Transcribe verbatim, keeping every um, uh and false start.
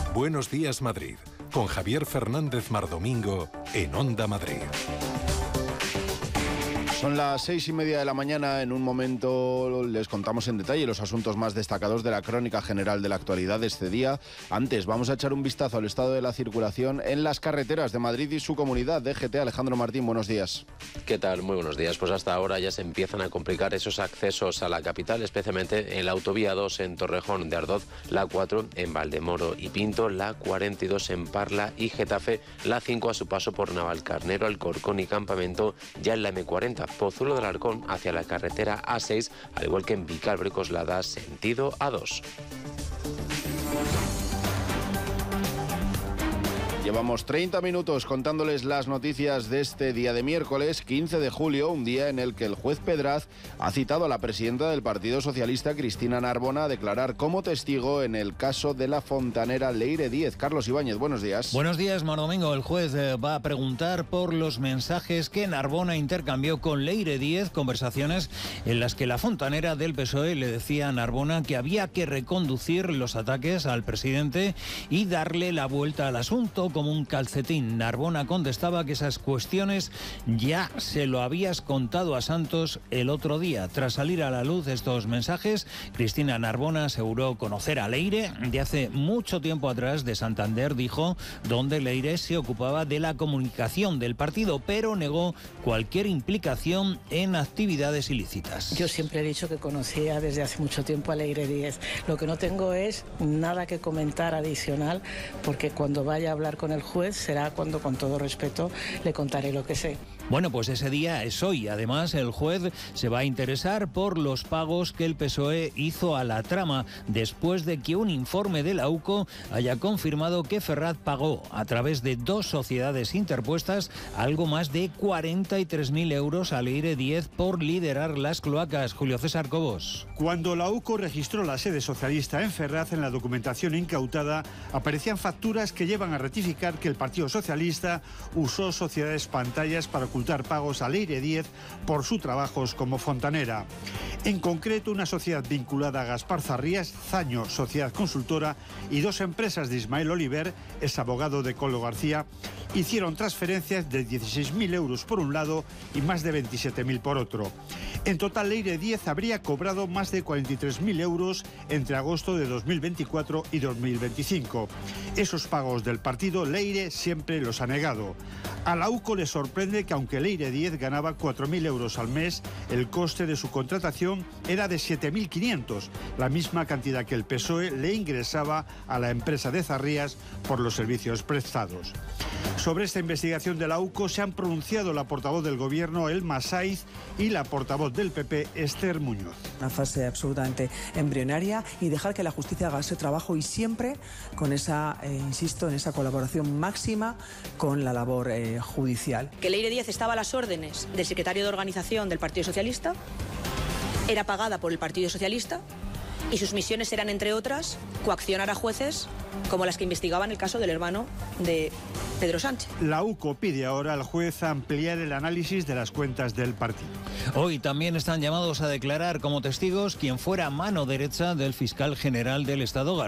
Buenos días, Madrid, con Javier Fernández Mardomingo en Onda Madrid. Son las seis y media de la mañana. En un momento les contamos en detalle los asuntos más destacados de la crónica general de la actualidad de este día. Antes vamos a echar un vistazo al estado de la circulación en las carreteras de Madrid y su comunidad. D G T, Alejandro Martín, buenos días. ¿Qué tal? Muy buenos días. Pues hasta ahora ya se empiezan a complicar esos accesos a la capital, especialmente en la autovía dos en Torrejón de Ardoz, la cuatro en Valdemoro y Pinto, la cuarenta y dos en Parla y Getafe, la cinco a su paso por Navalcarnero, Alcorcón y Campamento, ya en la eme cuarenta. Pozuelo del Arcón hacia la carretera a seis, al igual que en Vicálvaro y Coslada, sentido a dos. Llevamos treinta minutos contándoles las noticias de este día de miércoles, quince de julio, un día en el que el juez Pedraz ha citado a la presidenta del Partido Socialista, Cristina Narbona, a declarar como testigo en el caso de la fontanera Leire Díez. Carlos Ibáñez, buenos días. Buenos días, Mardomingo. El juez eh, va a preguntar por los mensajes que Narbona intercambió con Leire Díez, conversaciones en las que la fontanera del P S O E le decía a Narbona que había que reconducir los ataques al presidente y darle la vuelta al asunto como un calcetín. Narbona contestaba que esas cuestiones ya se lo habías contado a Santos el otro día. Tras salir a la luz estos mensajes, Cristina Narbona aseguró conocer a Leire de hace mucho tiempo atrás, de Santander, dijo, donde Leire se ocupaba de la comunicación del partido, pero negó cualquier implicación en actividades ilícitas. Yo siempre he dicho que conocía desde hace mucho tiempo a Leire Díez. Lo que no tengo es nada que comentar adicional, porque cuando vaya a hablar con el juez será cuando, con todo respeto, le contaré lo que sé. Bueno, pues ese día es hoy. Además, el juez se va a interesar por los pagos que el P S O E hizo a la trama después de que un informe de la U C O haya confirmado que Ferraz pagó a través de dos sociedades interpuestas algo más de cuarenta y tres mil euros a Leire Díez por liderar las cloacas. Julio César Cobos. Cuando la U C O registró la sede socialista en Ferraz, en la documentación incautada aparecían facturas que llevan a ratificar que el Partido Socialista usó sociedades pantallas para ocultar pagos a Leire Díez por sus trabajos como fontanera. En concreto, una sociedad vinculada a Gaspar Zarrías, Zaño, sociedad consultora, y dos empresas de Ismael Oliver, es abogado de Colo García, hicieron transferencias de dieciséis mil euros por un lado y más de veintisiete mil por otro. En total, Leire Díez habría cobrado más de cuarenta y tres mil euros entre agosto de dos mil veinticuatro y dos mil veinticinco. Esos pagos del partido, Leire siempre los ha negado. A la U C O le sorprende que aunque Leire Díez ganaba cuatro mil euros al mes, el coste de su contratación era de siete mil quinientos, la misma cantidad que el P S O E le ingresaba a la empresa de Zarrías por los servicios prestados. Sobre esta investigación de la U C O se han pronunciado la portavoz del Gobierno, Elma Saiz, y la portavoz del P P, Esther Muñoz. Una fase absolutamente embrionaria y dejar que la justicia haga ese trabajo y siempre con esa, eh, insisto, en esa colaboración máxima con la labor eh, judicial. Que Leire Díez estaba a las órdenes del secretario de organización del Partido Socialista, era pagada por el Partido Socialista y sus misiones eran, entre otras, coaccionar a jueces como las que investigaban el caso del hermano de Pedro Sánchez. La U C O pide ahora al juez ampliar el análisis de las cuentas del partido. Hoy también están llamados a declarar como testigos quien fuera mano derecha del fiscal general del Estado, García